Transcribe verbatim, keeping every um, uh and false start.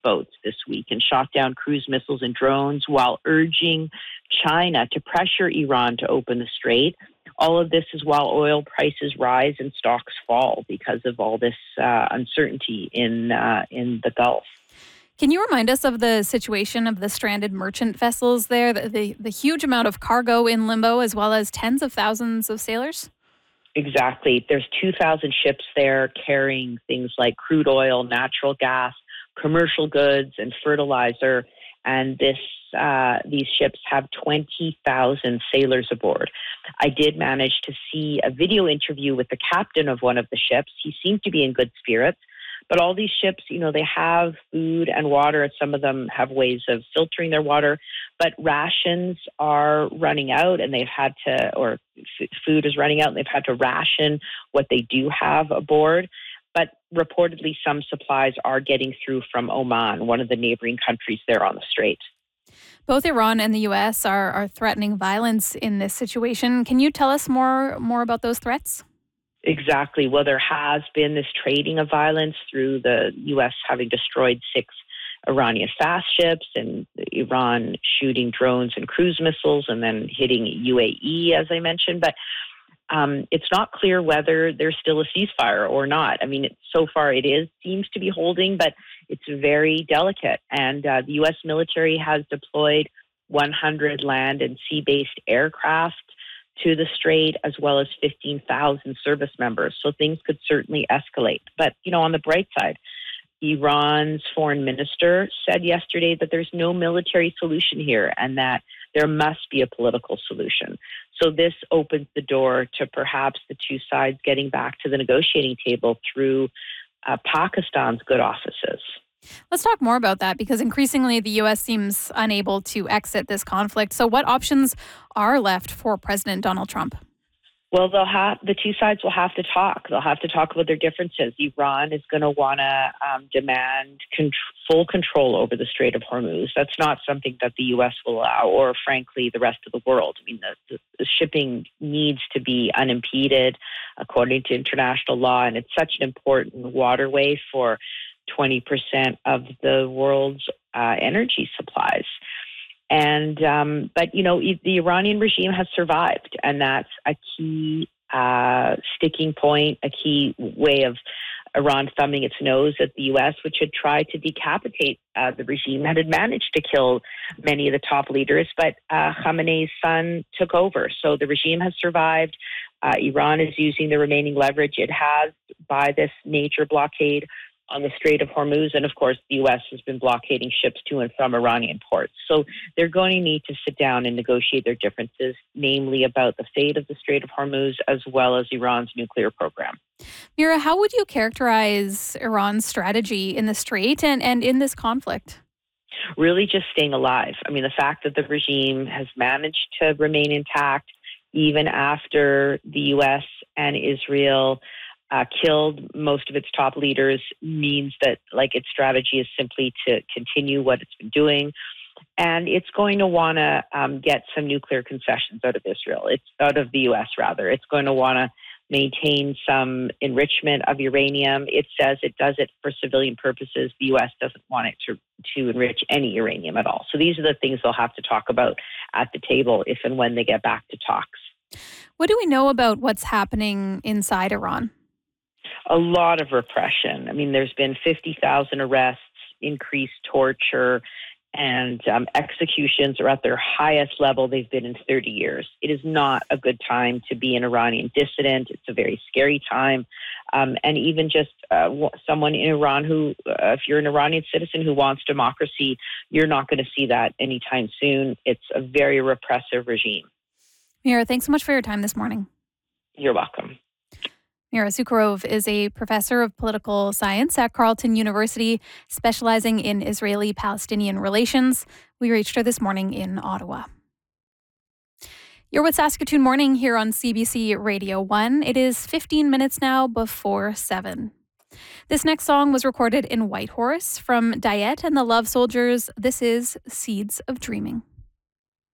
boats this week and shot down cruise missiles and drones while urging China to pressure Iran to open the strait. All of this is while oil prices rise and stocks fall because of all this uh, uncertainty in uh, in the Gulf. Can you remind us of the situation of the stranded merchant vessels there, the, the, the huge amount of cargo in limbo, as well as tens of thousands of sailors? Exactly. There's two thousand ships there carrying things like crude oil, natural gas, commercial goods, and fertilizer. And this uh, these ships have twenty thousand sailors aboard. I did manage to see a video interview with the captain of one of the ships. He seemed to be in good spirits. But all these ships, you know, they have food and water. Some of them have ways of filtering their water, but rations are running out and they've had to, or f- food is running out and they've had to ration what they do have aboard. But reportedly, some supplies are getting through from Oman, one of the neighboring countries there on the strait. Both Iran and the U S are, are threatening violence in this situation. Can you tell us more, more about those threats? Exactly. Well, there has been this trading of violence through the U S having destroyed six Iranian fast ships and Iran shooting drones and cruise missiles and then hitting U A E, as I mentioned. But um, it's not clear whether there's still a ceasefire or not. I mean, it, so far it is seems to be holding, but it's very delicate. And uh, the U S military has deployed one hundred land and sea-based aircraft to the strait, as well as fifteen thousand service members. So things could certainly escalate. But, you know, on the bright side, Iran's foreign minister said yesterday that there's no military solution here and that there must be a political solution. So this opens the door to perhaps the two sides getting back to the negotiating table through uh, Pakistan's good offices. Let's talk more about that, because increasingly the U S seems unable to exit this conflict. So what options are left for President Donald Trump? Well, they'll have the two sides will have to talk. They'll have to talk about their differences. Iran is going to want to um, demand con- full control over the Strait of Hormuz. That's not something that the U S will allow, or frankly, the rest of the world. I mean, the, the, the shipping needs to be unimpeded according to international law, and it's such an important waterway for twenty percent of the world's uh, energy supplies. And, um, but, you know, the Iranian regime has survived, and that's a key uh, sticking point, a key way of Iran thumbing its nose at the U S, which had tried to decapitate uh, the regime that had managed to kill many of the top leaders. But uh, Khamenei's son took over. So the regime has survived. Uh, Iran is using the remaining leverage it has by this major blockade on the Strait of Hormuz. And of course, the U S has been blockading ships to and from Iranian ports. So they're going to need to sit down and negotiate their differences, namely about the fate of the Strait of Hormuz, as well as Iran's nuclear program. Mira, how would you characterize Iran's strategy in the Strait and, and in this conflict? Really just staying alive. I mean, the fact that the regime has managed to remain intact, even after the U S and Israel Uh, killed most of its top leaders, means that like its strategy is simply to continue what it's been doing. And it's going to want to um, get some nuclear concessions out of Israel. It's out of the U S rather. It's going to want to maintain some enrichment of uranium. It says it does it for civilian purposes. The U S doesn't want it to, to enrich any uranium at all. So these are the things they'll have to talk about at the table if and when they get back to talks. What do we know about what's happening inside Iran? A lot of repression. I mean, there's been fifty thousand arrests, increased torture, and um, executions are at their highest level they've been in thirty years. It is not a good time to be an Iranian dissident. It's a very scary time. Um, and even just uh, someone in Iran who, uh, if you're an Iranian citizen who wants democracy, you're not going to see that anytime soon. It's a very repressive regime. Mira, thanks so much for your time this morning. You're welcome. Mira Sukharov is a professor of political science at Carleton University, specializing in Israeli-Palestinian relations. We reached her this morning in Ottawa. You're with Saskatoon Morning here on C B C Radio one. It is fifteen minutes now before seven. This next song was recorded in Whitehorse from Diet and the Love Soldiers. This is Seeds of Dreaming.